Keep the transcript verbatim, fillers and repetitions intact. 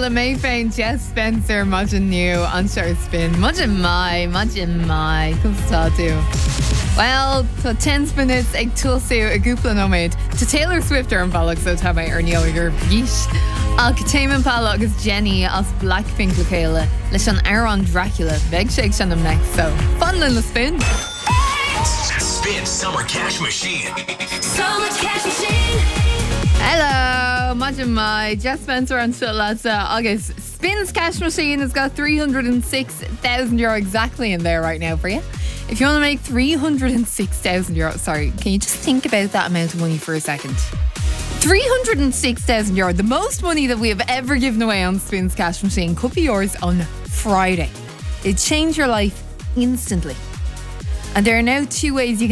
Well, may féin Jess Spencer Majin new an seir spin. Majin mai, Majin mai. Cúmtá tú. Well, tá ten minutes ag tulsú a gúpla nóméid. Tá Taylor Swift ar an bhealach so tá mé ar neoigur bhís. Ach Tame Impala agus Jenny as Blackpink le chéile leis an Aaron Dracula. Beg shake sin am next, so fun in the spin. Spin Summer Cash Machine. Summer Cash Machine. Hello, Majin mai. Jess Spencer an Shutlatsa agus Spins Cash Machine has got three hundred six thousand euro exactly in there right now for you. If you want to make three hundred six thousand euro, sorry, can you just think about that amount of money for a second? three hundred six thousand euro, the most money that we have ever given away on Spins Cash Machine, could be yours on Friday. It'd change your life instantly. And there are now two ways you can